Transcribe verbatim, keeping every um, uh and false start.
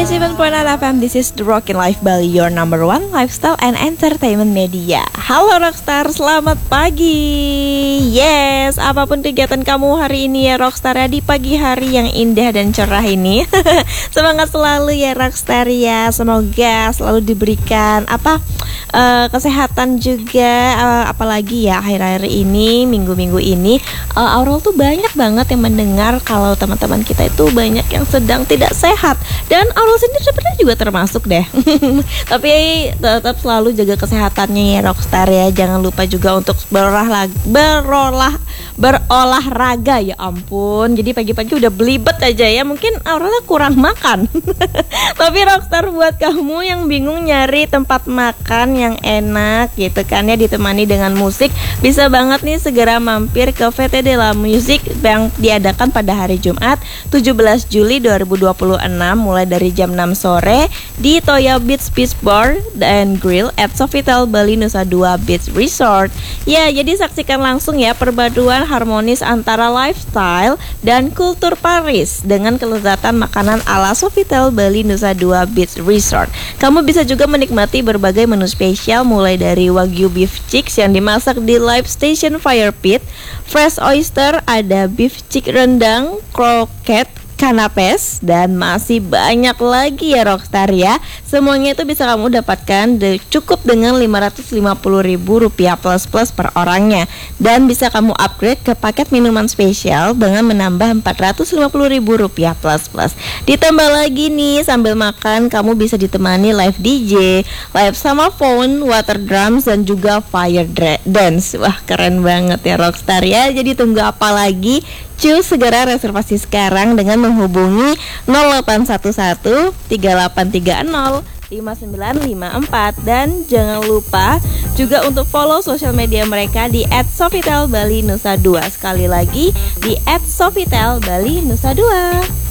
ninety-seven point nine F M, this is The Rockin' Life Bali, your number one lifestyle and entertainment media. Halo Rockstar, selamat pagi. Yes, apapun kegiatan kamu hari ini ya Rockstar ya, di pagi hari yang indah dan cerah ini. Semangat selalu ya Rockstar ya. Semoga selalu diberikan apa uh, kesehatan juga, uh, apalagi ya akhir-akhir ini, minggu-minggu ini uh, Aurel tuh banyak banget yang mendengar kalau teman-teman kita itu banyak yang sedang tidak sehat. Dan Aurel sendiri sebenarnya juga termasuk deh. Tapi tetap selalu jaga kesehatannya ya Rockstar ya. Jangan lupa juga untuk berolah berolah berolahraga, ya ampun. Jadi pagi-pagi udah belibet aja ya. Mungkin Aurelnya kurang makan. Tapi Rockstar, buat kamu yang bingung nyari tempat makan yang enak gitu kan ya, ditemani dengan musik, bisa banget nih segera mampir ke V T D La Music yang diadakan pada hari Jumat tujuh belas Juli dua ribu dua puluh enam mulai dari jam enam sore di Toya Beach Beach Bar and Grill at Sofitel Bali Nusa Dua Beach Resort. Ya, jadi saksikan langsung ya perpaduan harmonis antara lifestyle dan kultur Paris dengan kelezatan makanan ala Sofitel Bali Nusa Dua Beach Resort. Kamu bisa juga menikmati berbagai menu spesial mulai dari Wagyu beef chicks yang dimasak di Live Station Fire Pit, fresh oyster, ada beef chick rendang, kroket, kanapes, dan masih banyak lagi ya Rockstar ya. Semuanya itu bisa kamu dapatkan de- cukup dengan lima ratus lima puluh ribu rupiah plus plus per orangnya. Dan bisa kamu upgrade ke paket minuman spesial dengan menambah empat ratus lima puluh ribu rupiah plus plus. Ditambah lagi nih, sambil makan kamu bisa ditemani live D J, live sama phone, water drums, dan juga fire dra- dance. Wah, keren banget ya Rockstar ya. Jadi tunggu apa lagi? Cus, segera reservasi sekarang dengan menghubungi nol delapan satu satu tiga delapan tiga nol lima sembilan lima empat. Dan jangan lupa juga untuk follow sosial media mereka di et sofitel bali nusa dua. Sekali lagi di et sofitel bali nusa dua.